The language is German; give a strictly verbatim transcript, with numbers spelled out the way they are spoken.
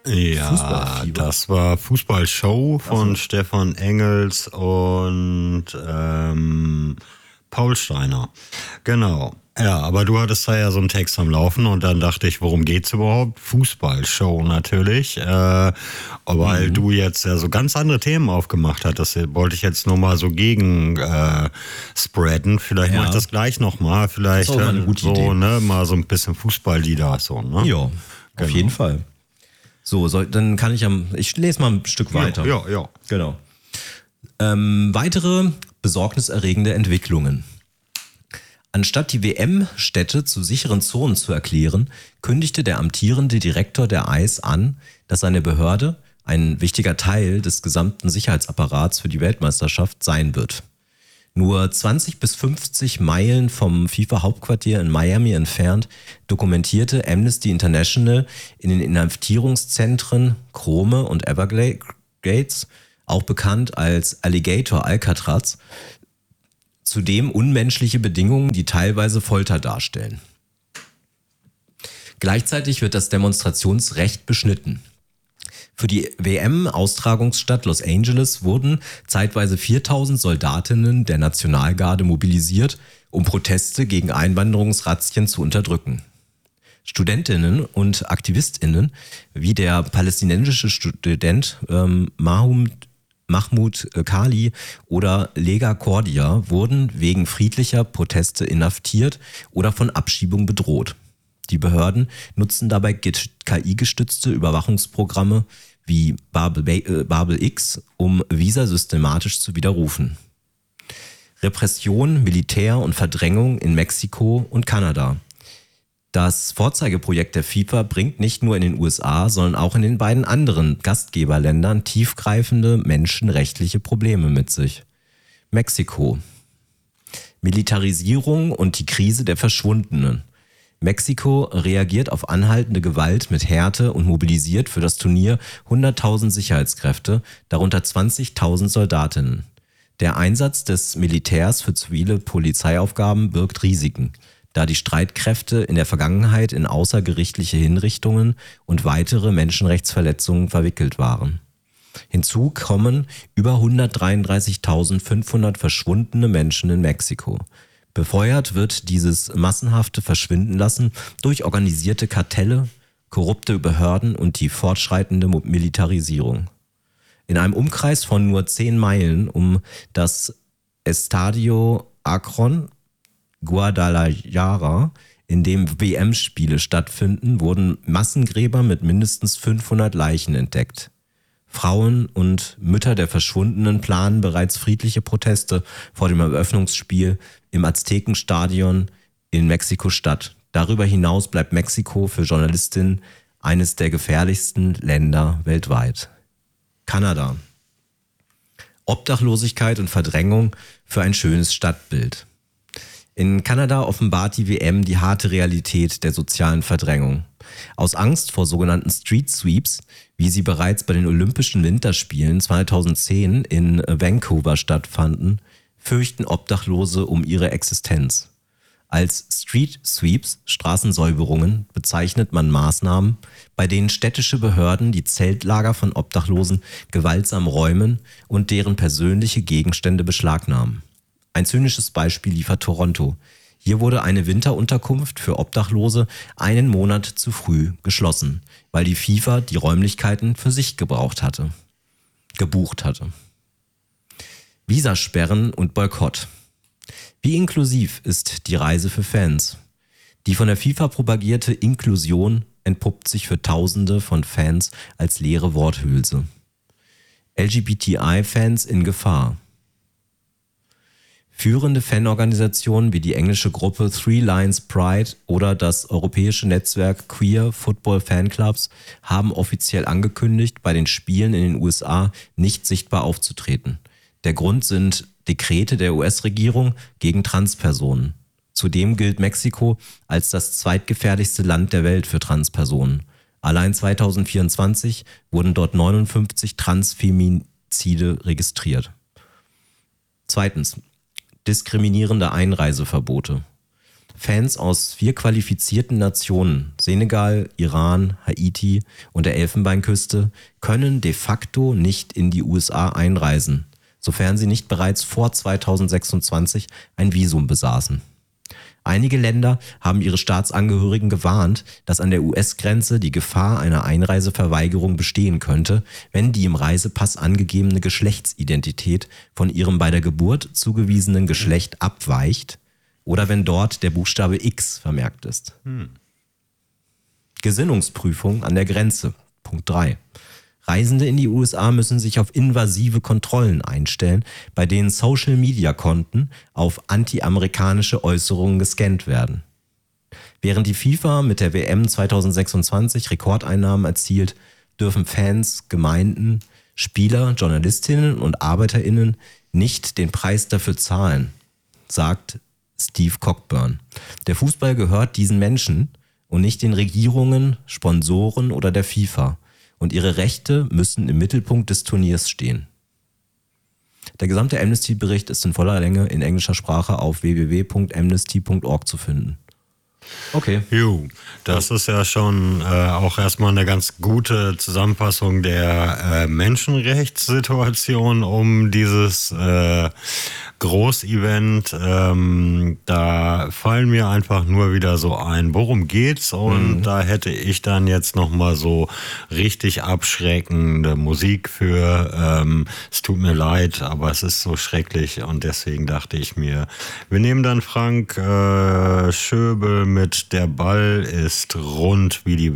Ja, das war Fußballshow von so. Stefan Engels und ähm, Paul Steiner. Genau. Ja, aber du hattest da ja so einen Text am Laufen und dann dachte ich, worum geht's überhaupt? Fußballshow natürlich. Äh, weil mhm. du jetzt ja so ganz andere Themen aufgemacht hattest. Das wollte ich jetzt nur mal so gegen äh, spreaden. Vielleicht ja. mache ich das gleich nochmal. Vielleicht das ist auch eine gute so, Idee. ne, mal so ein bisschen Fußballlieder. So, ne? Ja, auf genau. jeden Fall. So, soll, dann kann ich am, ich lese mal ein Stück weiter. Ja, ja. ja. Genau. Ähm, weitere besorgniserregende Entwicklungen. Anstatt die W M-Städte zu sicheren Zonen zu erklären, kündigte der amtierende Direktor der I C E an, dass seine Behörde ein wichtiger Teil des gesamten Sicherheitsapparats für die Weltmeisterschaft sein wird. Nur zwanzig bis fünfzig Meilen vom FIFA-Hauptquartier in Miami entfernt dokumentierte Amnesty International in den Inhaftierungszentren Krome und Everglades, auch bekannt als Alligator Alcatraz, zudem unmenschliche Bedingungen, die teilweise Folter darstellen. Gleichzeitig wird das Demonstrationsrecht beschnitten. Für die W M-Austragungsstadt Los Angeles wurden zeitweise viertausend Soldatinnen der Nationalgarde mobilisiert, um Proteste gegen Einwanderungsrazzien zu unterdrücken. Studentinnen und AktivistInnen, wie der palästinensische Student ähm, Mahmoud Mahmoud Kali oder Lega Cordia, wurden wegen friedlicher Proteste inhaftiert oder von Abschiebung bedroht. Die Behörden nutzen dabei K I-gestützte Überwachungsprogramme wie Babel X, um Visa systematisch zu widerrufen. Repression, Militär und Verdrängung in Mexiko und Kanada. Das Vorzeigeprojekt der FIFA bringt nicht nur in den U S A, sondern auch in den beiden anderen Gastgeberländern tiefgreifende menschenrechtliche Probleme mit sich. Mexiko. Militarisierung und die Krise der Verschwundenen. Mexiko reagiert auf anhaltende Gewalt mit Härte und mobilisiert für das Turnier hunderttausend Sicherheitskräfte, darunter zwanzigtausend Soldatinnen. Der Einsatz des Militärs für zivile Polizeiaufgaben birgt Risiken, da die Streitkräfte in der Vergangenheit in außergerichtliche Hinrichtungen und weitere Menschenrechtsverletzungen verwickelt waren. Hinzu kommen über hundertdreiunddreißigtausendfünfhundert verschwundene Menschen in Mexiko. Befeuert wird dieses massenhafte Verschwindenlassen durch organisierte Kartelle, korrupte Behörden und die fortschreitende Militarisierung. In einem Umkreis von nur zehn Meilen um das Estadio Akron Guadalajara, in dem W M-Spiele stattfinden, wurden Massengräber mit mindestens fünfhundert Leichen entdeckt. Frauen und Mütter der Verschwundenen planen bereits friedliche Proteste vor dem Eröffnungsspiel im Aztekenstadion in Mexiko-Stadt. Darüber hinaus bleibt Mexiko für Journalistinnen eines der gefährlichsten Länder weltweit. Kanada. Obdachlosigkeit und Verdrängung für ein schönes Stadtbild. In Kanada offenbart die W M die harte Realität der sozialen Verdrängung. Aus Angst vor sogenannten Street Sweeps, wie sie bereits bei den Olympischen Winterspielen zweitausendzehn in Vancouver stattfanden, fürchten Obdachlose um ihre Existenz. Als Street Sweeps, Straßensäuberungen, bezeichnet man Maßnahmen, bei denen städtische Behörden die Zeltlager von Obdachlosen gewaltsam räumen und deren persönliche Gegenstände beschlagnahmen. Ein zynisches Beispiel liefert Toronto. Hier wurde eine Winterunterkunft für Obdachlose einen Monat zu früh geschlossen, weil die FIFA die Räumlichkeiten für sich gebraucht hatte, gebucht hatte. Visasperren und Boykott. Wie inklusiv ist die Reise für Fans? Die von der FIFA propagierte Inklusion entpuppt sich für Tausende von Fans als leere Worthülse. L G B T I-Fans in Gefahr. Führende Fanorganisationen wie die englische Gruppe Three Lions Pride oder das europäische Netzwerk Queer Football Fanclubs haben offiziell angekündigt, bei den Spielen in den U S A nicht sichtbar aufzutreten. Der Grund sind Dekrete der U S-Regierung gegen Transpersonen. Zudem gilt Mexiko als das zweitgefährlichste Land der Welt für Transpersonen. Allein zweitausendvierundzwanzig wurden dort neunundfünfzig Transfemizide registriert. Zweitens. Diskriminierende Einreiseverbote. Fans aus vier qualifizierten Nationen, Senegal, Iran, Haiti und der Elfenbeinküste, können de facto nicht in die U S A einreisen, sofern sie nicht bereits vor zweitausendsechsundzwanzig ein Visum besaßen. Einige Länder haben ihre Staatsangehörigen gewarnt, dass an der U S-Grenze die Gefahr einer Einreiseverweigerung bestehen könnte, wenn die im Reisepass angegebene Geschlechtsidentität von ihrem bei der Geburt zugewiesenen Geschlecht abweicht oder wenn dort der Buchstabe X vermerkt ist. Hm. Gesinnungsprüfung an der Grenze. Punkt drei. Reisende in die U S A müssen sich auf invasive Kontrollen einstellen, bei denen Social-Media-Konten auf anti-amerikanische Äußerungen gescannt werden. Während die FIFA mit der W M zweitausendsechsundzwanzig Rekordeinnahmen erzielt, dürfen Fans, Gemeinden, Spieler, Journalistinnen und ArbeiterInnen nicht den Preis dafür zahlen, sagt Steve Cockburn. Der Fußball gehört diesen Menschen und nicht den Regierungen, Sponsoren oder der FIFA. Und ihre Rechte müssen im Mittelpunkt des Turniers stehen. Der gesamte Amnesty-Bericht ist in voller Länge in englischer Sprache auf w w w punkt amnesty punkt org zu finden. Okay. Jo, das ist ja schon äh, auch erstmal eine ganz gute Zusammenfassung der äh, Menschenrechtssituation um dieses äh, Großevent. Ähm, da fallen mir einfach nur wieder so ein, worum geht's? Und mhm. da hätte ich dann jetzt nochmal so richtig abschreckende Musik für. Ähm, es tut mir leid, aber es ist so schrecklich und deswegen dachte ich mir, wir nehmen dann Frank äh, Schöbel mit Der Ball ist rund wie die